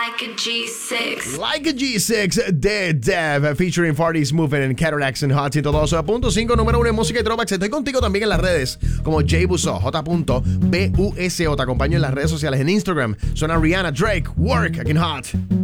like a G6. Like a G6 de Dev, featuring Farty Smooth en Cataracts en Hot 102.5, número 1 en música y throwbacks. Estoy contigo también en las redes como Jbuso, J.Buso. Te acompaño en las redes sociales en Instagram. Suena Rihanna, Drake, Work, aquí en Hot.